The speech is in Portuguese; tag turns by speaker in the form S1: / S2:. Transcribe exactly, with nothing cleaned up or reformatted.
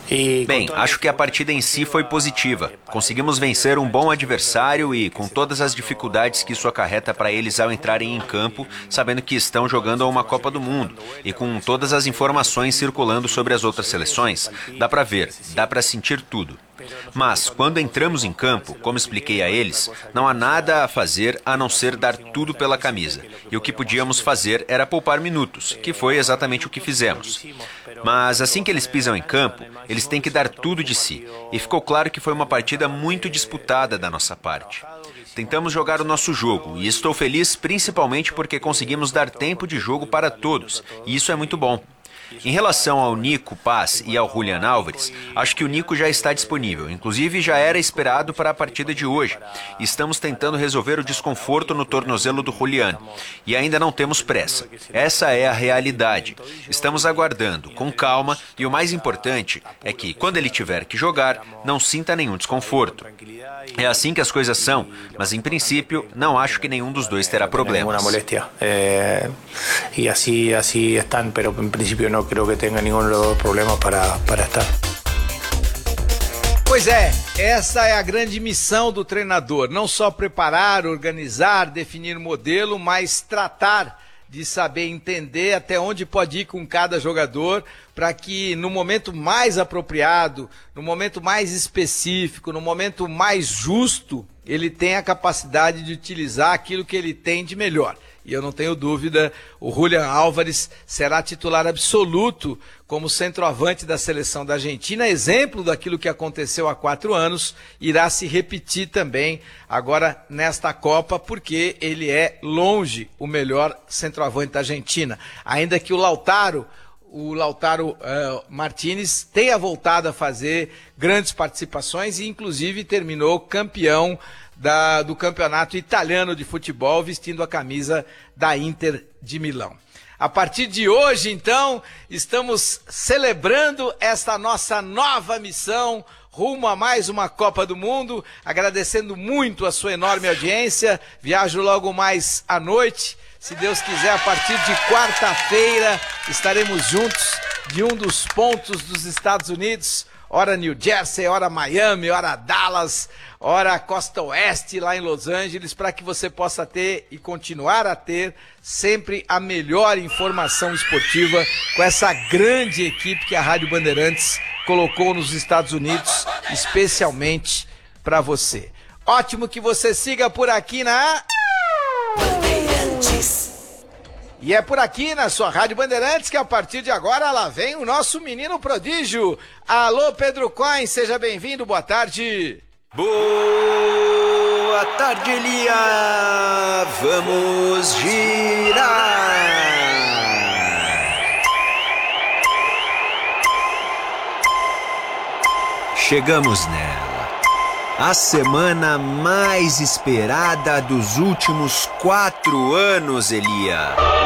S1: Bem, acho que a partida em si foi positiva. Conseguimos vencer um bom adversário e, com todas as dificuldades que isso acarreta para eles ao entrarem em campo, sabendo que estão jogando a uma Copa do Mundo, e com todas as informações circulando sobre as outras seleções, dá para ver, dá para sentir tudo. Mas, quando entramos em campo, como expliquei a eles, não há nada a fazer a não ser dar tudo pela camisa. E o que podíamos fazer era poupar minutos, que foi exatamente o que fizemos. Mas assim que eles pisam em campo, eles têm que dar tudo de si. E ficou claro que foi uma partida muito disputada da nossa parte. Tentamos jogar o nosso jogo, e estou feliz principalmente porque conseguimos dar tempo de jogo para todos, e isso é muito bom. Em relação ao Nico Paz e ao Julián Álvares, acho que o Nico já está disponível, inclusive já era esperado para a partida de hoje. Estamos tentando resolver o desconforto no tornozelo do Julián, e ainda não temos pressa. Essa é a realidade. Estamos aguardando, com calma, e o mais importante é que, quando ele tiver que jogar, não sinta nenhum desconforto. É assim que as coisas são, mas em princípio, não acho que nenhum dos dois terá problemas.
S2: É, e assim, assim estão, mas em princípio não creio que tenha nenhum dos dois problemas para, para estar.
S3: Pois é, essa é a grande missão do treinador, não só preparar, organizar, definir modelo, mas tratar de saber entender até onde pode ir com cada jogador, para que no momento mais apropriado, no momento mais específico, no momento mais justo, ele tenha a capacidade de utilizar aquilo que ele tem de melhor. E eu não tenho dúvida, o Julián Álvares será titular absoluto como centroavante da seleção da Argentina, exemplo daquilo que aconteceu há quatro anos, irá se repetir também agora nesta Copa, porque ele é longe o melhor centroavante da Argentina. Ainda que o Lautaro, o Lautaro uh, Martínez tenha voltado a fazer grandes participações e inclusive terminou campeão Da, do campeonato italiano de futebol, vestindo a camisa da Inter de Milão. A partir de hoje, então, estamos celebrando esta nossa nova missão rumo a mais uma Copa do Mundo, agradecendo muito a sua enorme audiência. Viajo logo mais à noite. Se Deus quiser, a partir de quarta-feira, estaremos juntos de um dos pontos dos Estados Unidos, ora New Jersey, ora Miami, ora Dallas, ora Costa Oeste, lá em Los Angeles, para que você possa ter e continuar a ter sempre a melhor informação esportiva com essa grande equipe que a Rádio Bandeirantes colocou nos Estados Unidos, especialmente para você. Ótimo que você siga por aqui na... Bandeirantes. E é por aqui na sua Rádio Bandeirantes que a partir de agora lá vem o nosso menino prodígio. Alô, Pedro Coin, seja bem-vindo, boa tarde.
S1: Boa tarde, Elia. Vamos girar. Chegamos nela. A semana mais esperada dos últimos quatro anos, Elia.